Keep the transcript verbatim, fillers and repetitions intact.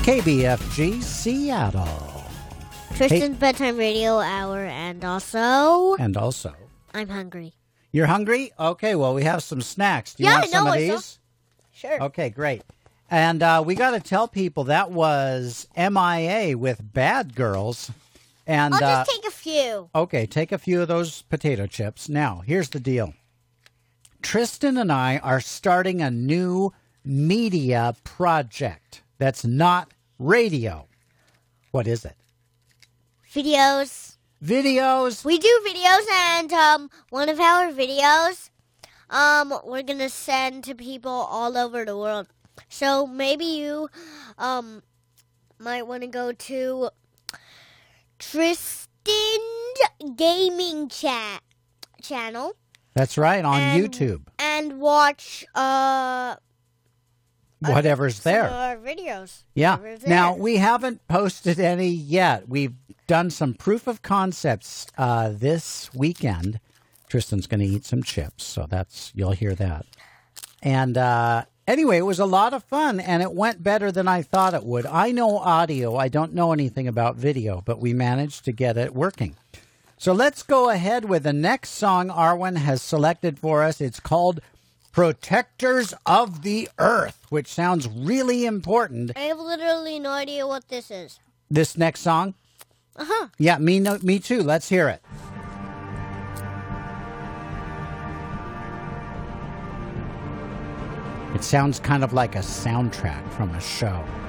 K B F G Seattle. Tristan's hey. Bedtime Radio Hour, and also... And also... I'm hungry. You're hungry? Okay, well, we have some snacks. Do you yeah, want I know, some of I these? Saw. Sure. Okay, great. And uh, we got to tell people that was M I A with Bad Girls. And I'll just uh, take a few. Okay, take a few of those potato chips. Now, here's the deal. Tristan and I are starting a new media project that's not radio. What is it? Videos. Videos. We do videos, and um, one of our videos, um, we're gonna send to people all over the world. So maybe you, um, might want to go to Tristan's Gaming Chat channel. That's right, on and, YouTube. And watch uh, whatever's some there. Of our videos. Yeah. Now, we haven't posted any yet. We've done some proof of concepts uh, this weekend. Tristan's going to eat some chips, so that's you'll hear that. And uh, anyway, it was a lot of fun, and it went better than I thought it would. I know audio. I don't know anything about video, but we managed to get it working. So let's go ahead with the next song Arwen has selected for us. It's called Protectors of the Earth, which sounds really important. I have literally no idea what this is. This next song? Uh-huh. Yeah, me, no, me too. Let's hear it. It sounds kind of like a soundtrack from a show.